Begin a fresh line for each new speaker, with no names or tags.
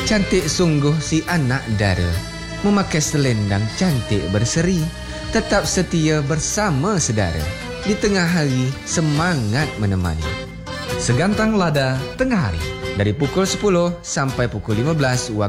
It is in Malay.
Cantik sungguh si anak dara, memakai selendang cantik berseri, tetap setia bersama sedara, di tengah hari semangat menemani.
Segantang Lada Tengah Hari,
Dari pukul 10 sampai pukul 15 waktu